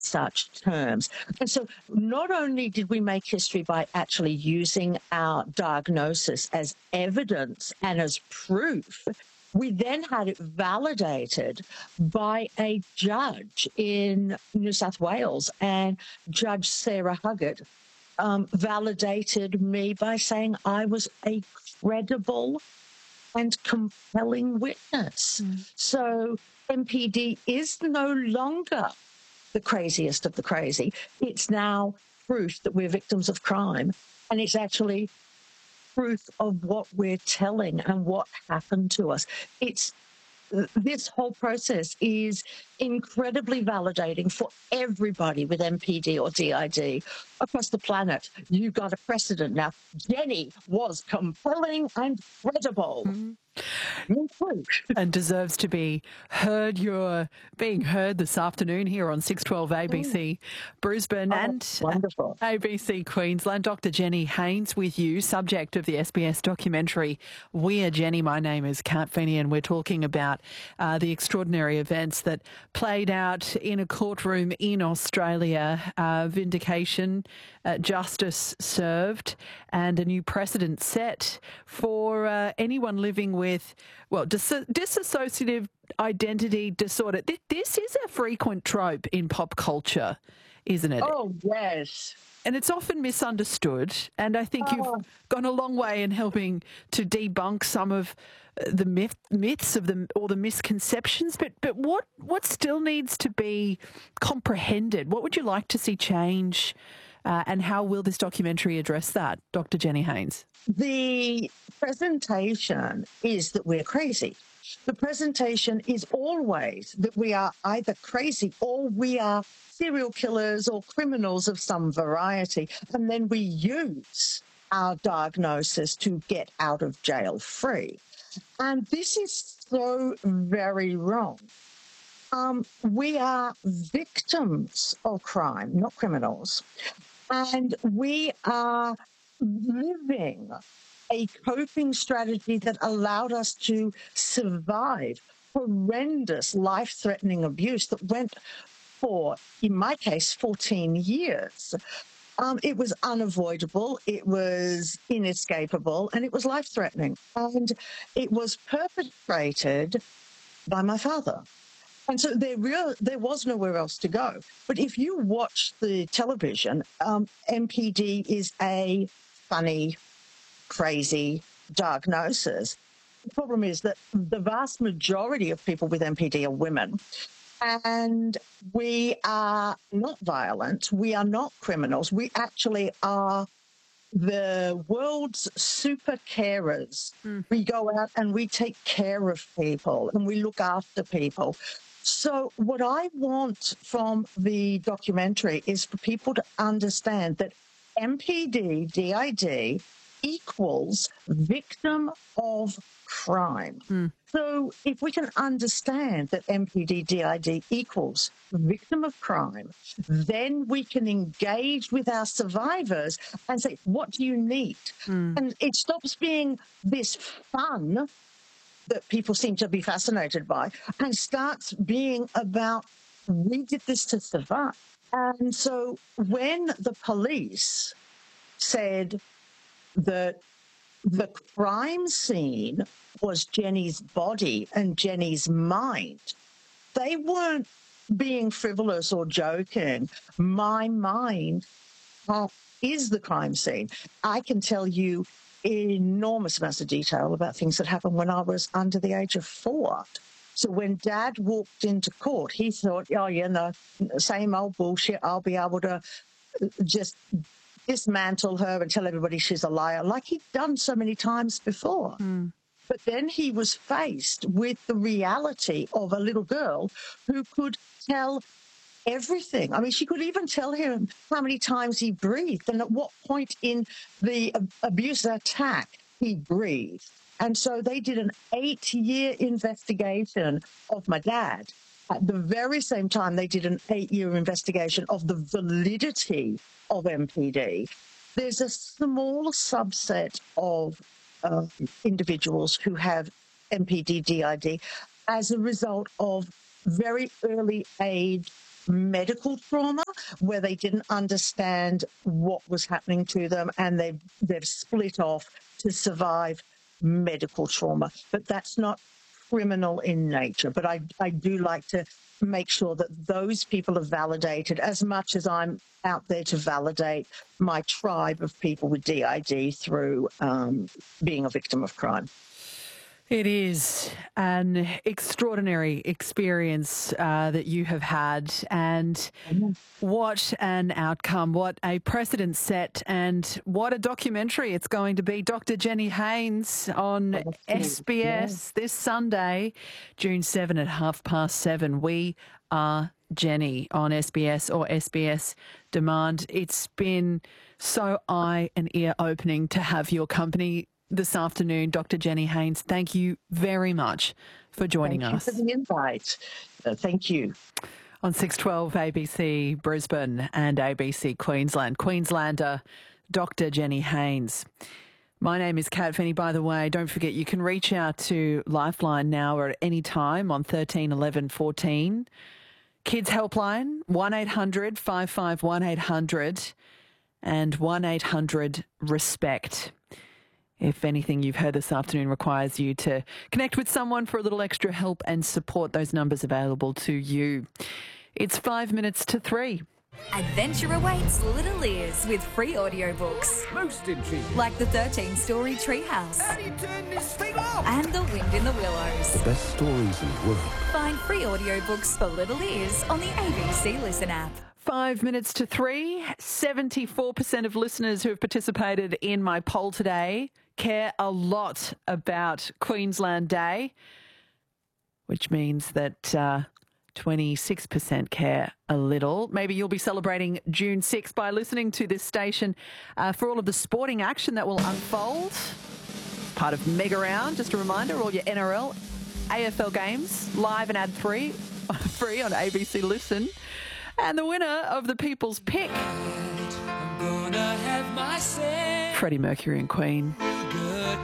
such terms. And so not only did we make history by actually using our diagnosis as evidence and as proof, we then had it validated by a judge in New South Wales, and Judge Sarah Huggett validated me by saying I was a credible and compelling witness. So MPD is no longer the craziest of the crazy. It's now proof that we're victims of crime, and it's actually proof of what we're telling and what happened to us. This whole process is incredibly validating for everybody with MPD or DID across the planet. You've got a precedent now. Jenny was compelling and credible. And deserves to be heard. You're being heard this afternoon here on 612 ABC Brisbane and wonderful. ABC Queensland. Dr. Jenny Haynes with you, subject of the SBS documentary We Are Jenny. My name is Kat Feeney, and we're talking about the extraordinary events that played out in a courtroom in Australia. Vindication, justice served, and a new precedent set for anyone living with, well, dissociative identity disorder. This is a frequent trope in pop culture, isn't it? Oh, yes. And it's often misunderstood. And I think you've gone a long way in helping to debunk some of the myths of or the misconceptions. But what still needs to be comprehended? What would you like to see change? And how will this documentary address that, Dr. Jenny Haynes? The presentation is that we're crazy. The presentation is always that we are either crazy or we are serial killers or criminals of some variety. And then we use our diagnosis to get out of jail free. And this is so very wrong. We are victims of crime, not criminals. And we are living a coping strategy that allowed us to survive horrendous, life-threatening abuse that went for, in my case, 14 years. It was unavoidable, it was inescapable, and it was life-threatening. And it was perpetrated by my father. And so there was nowhere else to go. But if you watch the television, MPD is a funny, crazy diagnosis. The problem is that the vast majority of people with MPD are women. And we are not violent. We are not criminals. We actually are the world's super carers. We go out and we take care of people and we look after people. So what I want from the documentary is for people to understand that MPD, DID equals victim of crime. So if we can understand that MPD, DID equals victim of crime, then we can engage with our survivors and say, what do you need? And it stops being this fun that people seem to be fascinated by and starts being about, we did this to survive. And so when the police said that the crime scene was Jenny's body and Jenny's mind, they weren't being frivolous or joking. My mind is the crime scene. I can tell you enormous amounts of detail about things that happened when I was under the age of 4. So when Dad walked into court, he thought, oh, yeah, no, same old bullshit. I'll be able to just dismantle her and tell everybody she's a liar, like he'd done so many times before. But then he was faced with the reality of a little girl who could tell everything. I mean, she could even tell him how many times he breathed and at what point in the abuse attack he breathed. And so they did an 8-year investigation of my dad. At the very same time, they did an 8-year investigation of the validity of MPD. There's a small subset of individuals who have MPD, DID as a result of very early age medical trauma where they didn't understand what was happening to them, and they've split off to survive medical trauma. But that's not criminal in nature. But I do like to make sure that those people are validated as much as I'm out there to validate my tribe of people with DID through being a victim of crime. It is an extraordinary experience that you have had, and what an outcome, what a precedent set, and what a documentary it's going to be. Dr. Jenny Haynes on SBS this Sunday, June 7 at 7:30. We Are Jenny on SBS or SBS Demand. It's been so eye and ear opening to have your company this afternoon, Dr. Jenny Haynes. Thank you very much for joining us. Thank you for the invite. Thank you. On 612 ABC Brisbane and ABC Queensland, Queenslander Dr. Jenny Haynes. My name is Kat Finney, by the way. Don't forget you can reach out to Lifeline now or at any time on 13 11 14. Kids Helpline, 1800 551 800 and 1800 RESPECT. If anything you've heard this afternoon requires you to connect with someone for a little extra help and support, those numbers available to you. It's 5 minutes to 3. Adventure awaits Little Ears with free audiobooks. Most intriguing. Like the 13-story Treehouse. How do you turn this thing off? And The Wind in the Willows. The best stories in the world. Find free audiobooks for Little Ears on the ABC Listen app. 5 minutes to 3. 74% of listeners who have participated in my poll today care a lot about Queensland Day, which means that 26% care a little. Maybe you'll be celebrating June 6th by listening to this station for all of the sporting action that will unfold. Part of Mega Round, just a reminder, all your NRL, AFL games, live and ad-free on ABC Listen. And the winner of the People's Pick, Freddie Mercury and Queen.